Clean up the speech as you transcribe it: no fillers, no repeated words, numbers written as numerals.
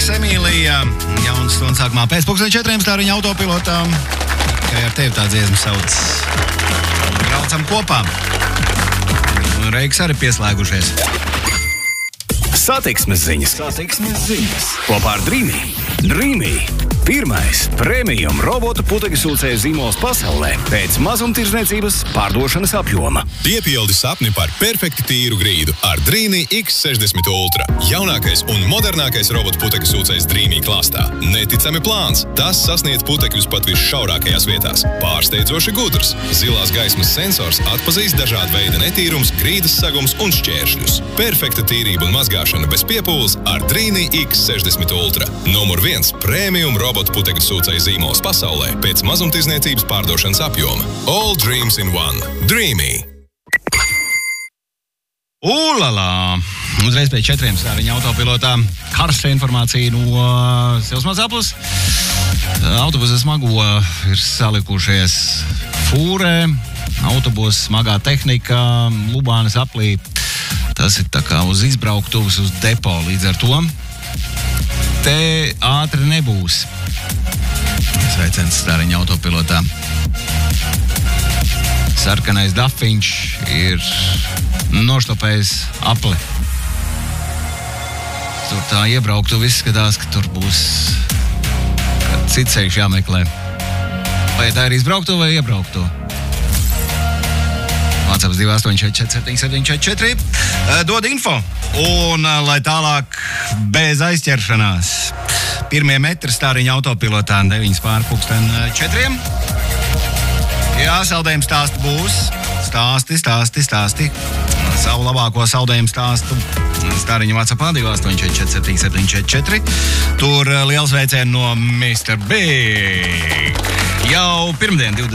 Marks, Emīlija, jaunas stundas sākumā pēc 4:00 tā viņa autopilotā. Tikai ar tevi tā dziesma sauc. Braucam kopā. Un Reiks arī pieslēgušies. Satiksmes ziņas. Kopā ar Dreamy. Pirmais premium robotu putekļu sūcēju zīmols pasaulē pēc mazumtirdzniecības pārdošanas apjoma. Piepildi sapni par perfekti tīru grīdu ar Dreamy X60 Ultra. Jaunākais un modernākais robotu putekļu sūcējs Dreamy klāstā. Neticami plāns. Tas sasniedz putekļus pat visšaurākajās vietās. Pārsteidzoši gudrs. Zilās gaismas sensors atpazīst dažādu veidu netīrums, grīdas sagums un šķēršļus. Perfekta tīrība un mazgāšana bez piepūles ar Dreamy X60 Ultra. Numur 1 premium robotu putekļu sūcēju zīmols pasaulē pēc mazumtirdzniecības pārdošanas apjoma. All dreams in one. Dreamy. Ulala! Uzreiz pēc 4 stāriņa autopilotā karsta informācija no Silsmās aplis. Autobusa smago ir salikušies fūrē, autobusa smagā tehnika, Lubānas aplī. Tas ir tā kā uz izbrauktuvas uz depo, līdz ar to te ātri nebūs. Sveiciens stāriņa autopilotā. Sarkanais dafiņš ir noštopējis apli. Tur tā iebrauktu izskatās, ka tur būs cits ceļš jāmeklē. Vai tā ir izbrauktu vai iebrauktu? WhatsApp 284477744. Dod info. Un, lai tālāk bez aizķeršanās. Pirmie metri stāriņa autopilotā 9:04. Jā, saldējums stāsti būs. Stāsti. Savu labāko saldējumu stāstu stāriņa WhatsAppā 284477744. Tur liels veicieni no Mr. Big. Jau pirmdien,